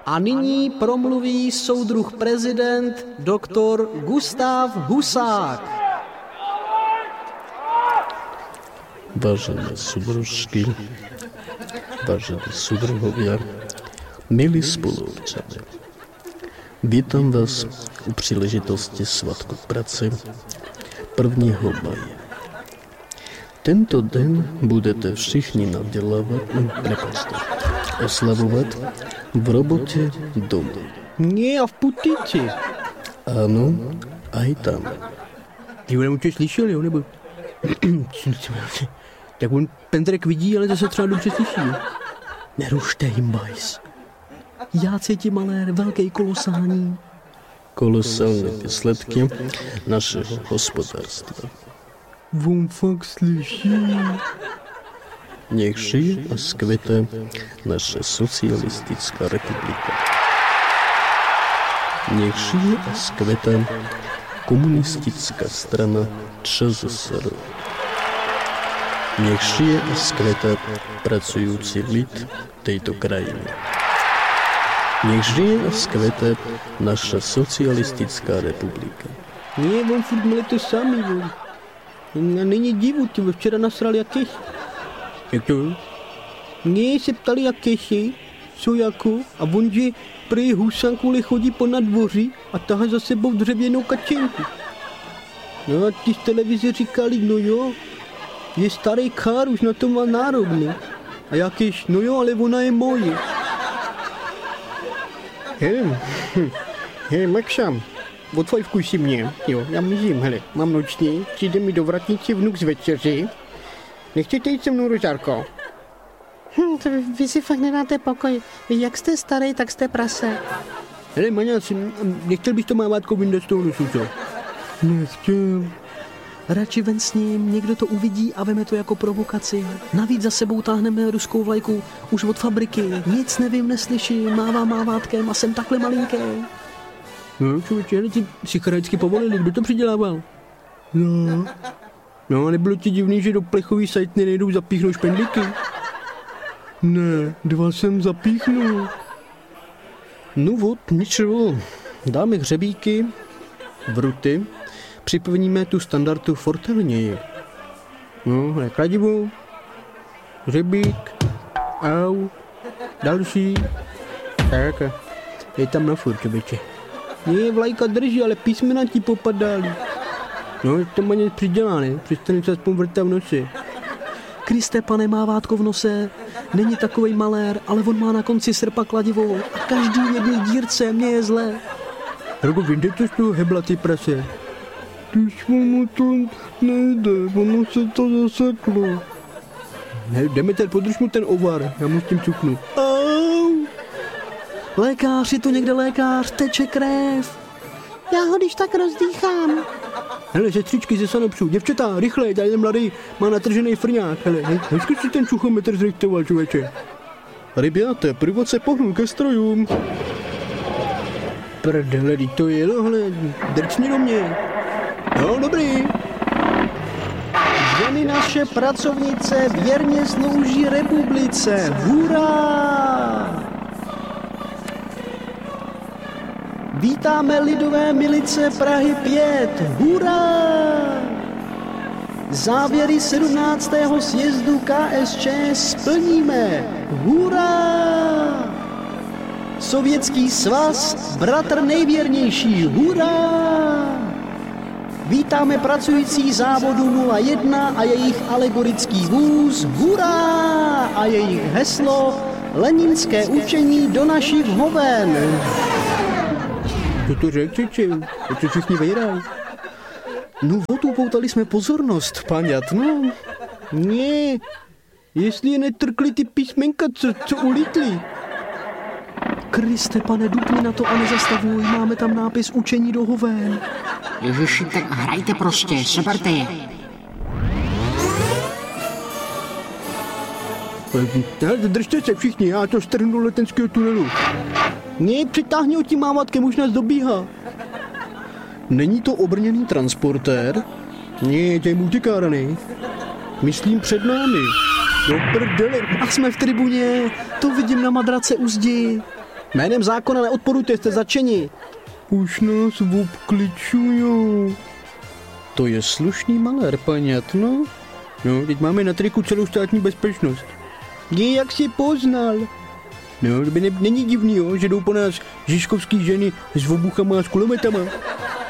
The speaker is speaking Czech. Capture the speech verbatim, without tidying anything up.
A nyní promluví soudruh prezident doktor Gustav Husák. Vážené súdružky, vážení súdruhovia, milí spoluobčania, vítam vás u příležitosti Svatku práce prvního maje. Tento den budete všichni nadělávat, prepačte, oslavovat v robotě doma. Nie, a v Putici. Ano, aj tam. Ty ho určitě slyšel, jo, nebo? Tak on Pendrek vidí, ale zase třeba dobře slyší. Nerušte jim, bajs. Já cítím malér, velký kolosální. Kolosální výsledky našeho hospodářství. On fakt slyší. Nech žije a zkvete naše socialistická republika. Nech žije a zkvete komunistická strana ČSSR. Nech žije a zkvete pracující lid této krajiny. Nech žije a zkvete naša socialistická republika. Nie, on furt měli to samý, on. Není divu, ty včera nasrali jak keši. Jak to? Nie, se ptali jak keši, co jako, a on, že prý Husák kvůli chodí po nadvoří a tahá za sebou dřevěnou kačenku. No a ti z televize říkali, no jo, je starý kár, už na to má nárok, ne? A jakýž, no jo, ale ona je moje. Hele, hele, Maxam, odfajfkuj si mě, jo, já mizím, hele, mám noční, přijde mi do vratnici vnuk z večeři. Nechcete jít se mnou, Rožárko? Hm, to vy, vy si fakt nedáte pokoj. Vy jak jste starý, tak jste prase. Hele, Maňáci, nechtěl bys to mávátko vyndat z toho nosu, co? Nechtěl. Radši ven s ním, někdo to uvidí a veme to jako provokaci. Navíc za sebou táhneme ruskou vlajku už od fabriky. Nic nevím, neslyším, mávám mávátkem a jsem takhle malinký. No, člověče, hele, ti si charačky povolili, kdo to přidělával? No. No, a nebylo ti divný, že do plechový sajtny nejdou zapíchnout špendlíky? Ne, dva jsem zapíchnul. No vod, ničeho. Dáme hřebíky, vruty, připevníme tu standardu fortelněji. No, hle, kladivo, hřebík, au, další. Tak, je tam na furt, čověče. Nie, vlajka drží, ale písmena ti popadaly. No, to má něco přidělá, ne? Přestane se aspoň vrtat v noci. Kriste, pane, mávátko v nose. Není takovej malér, ale on má na konci srpa kladivo. A každý v jedné dírce, mně je zlé. Robo, vyjde to z toho hebla, ty prase. Když mu to nejde, ono se to zaseklo. Ne, Demeter, podrž mu ten ovar, já mu s tím cuknu. Au! Lékař, je to někde lékař, teče krev. Já ho když tak rozdýchám. Hele, sestřičky ze Sanopsu, děvčata, rychle, tady ten mladý má natržený frňák. Hele, hej, hezky si ten čuchometr zrejtoval, člověče. Rybáte, průvod se pohnul ke strojům. Prdele, to jelo, hele, drčni do mě. No, dobrý. Ženy naše pracovnice věrně slouží republice. Hurá! Vítáme lidové milice Prahy pět. Hurá! Závěry sedmnáctého sjezdu K S Č splníme. Hurá! Sovětský svaz, bratr nejvěrnější. Hurá! Vítáme pracující závodu nula jedna a jejich alegorický vůz. Hurá! A jejich heslo Leninské učení do našich hoven. Co to řekl, či? O co všichni vejrají? No, upoutali jsme pozornost, paňat, no. Ne, jestli je netrkli ty písmenka, co, co ulítli. Kriste, pane, dupni na to a nezastavuj, máme tam nápis učení do hoven. Ježiši, tak hrajte prostě, seberte je. Hele, držte se všichni, já to strhnu do letenského tunelu. Ne, přitáhni ho tím mávátkem, už nás dobíhá. Není to obrněný transportér? Ne, to je multikáraný. Myslím před námi. Do prdele. A jsme v tribuně, to vidím na madrace u zdi. Jménem zákona neodporujte, jste zatčeni. Už nás obkličujou. To je slušný malér, paňatno. No, teď máme na triku celou státní bezpečnost. Je, jak si poznal. No, to by ne, není divný, jo, že jdou po nás žižkovský ženy s obuchama a s kulometama.